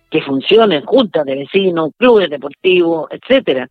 que funcionen, juntas de vecinos, clubes deportivos, etcétera.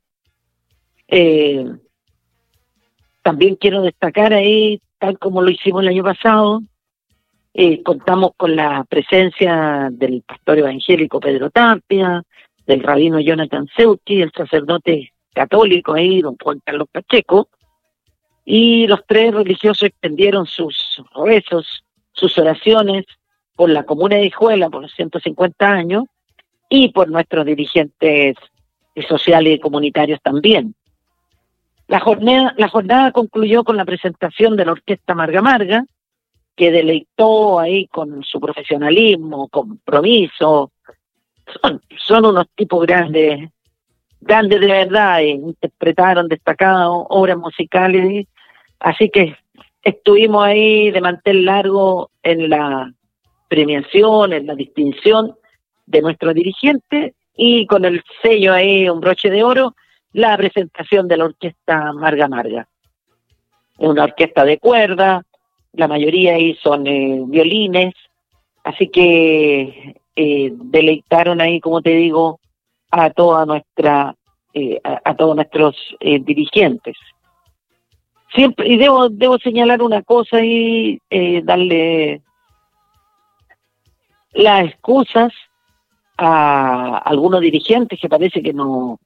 También quiero destacar ahí, tal como lo hicimos el año pasado, contamos con la presencia del pastor evangélico Pedro Tapia, del rabino Jonathan Seuki, del sacerdote católico ahí, don Juan Carlos Pacheco, y los tres religiosos extendieron sus rezos, sus oraciones por la comuna de Hijuela, por los 150 años, y por nuestros dirigentes sociales y comunitarios también. La jornada concluyó con la presentación de la Orquesta Marga Marga, que deleitó ahí con su profesionalismo, compromiso. Son unos tipos grandes de verdad, interpretaron destacadas obras musicales, así que estuvimos ahí de mantel largo en la premiación, en la distinción de nuestro dirigente, y con el sello ahí, un broche de oro, la presentación de la Orquesta Marga Marga. Es una orquesta de cuerda, la mayoría ahí son violines, así que deleitaron ahí, como te digo, a toda nuestra a todos nuestros dirigentes. Siempre, y debo señalar una cosa y darle las excusas a algunos dirigentes que parece que no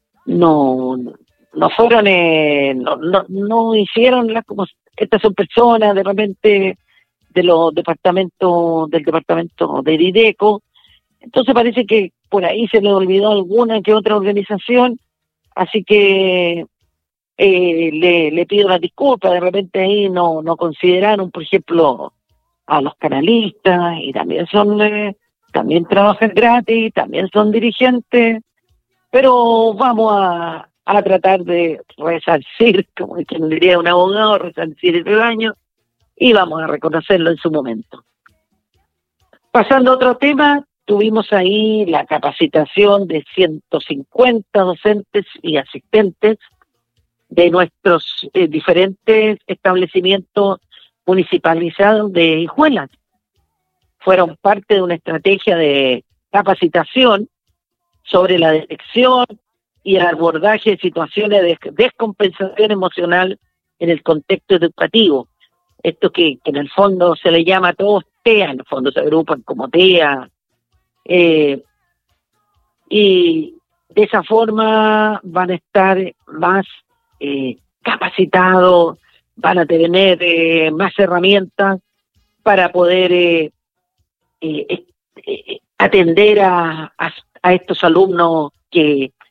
fueron, no hicieron como estas son personas de repente de los departamentos, del departamento de Dideco. Entonces parece que por ahí se le olvidó alguna que otra organización, así que le pido las disculpas. De repente ahí no consideraron, por ejemplo, a los canalistas, y también también trabajan gratis, también son dirigentes, pero vamos a tratar de resarcir, como quien diría un abogado, resarcir el daño, y vamos a reconocerlo en su momento. Pasando a otro tema, tuvimos ahí la capacitación de 150 docentes y asistentes de nuestros diferentes establecimientos municipalizados de Hijuela. Fueron parte de una estrategia de capacitación sobre la detección y el abordaje de situaciones de descompensación emocional en el contexto educativo. Esto que en el fondo se le llama a todos TEA, en el fondo se agrupan como TEA. Y de esa forma van a estar más capacitados, van a tener más herramientas para poder atender a estos alumnos que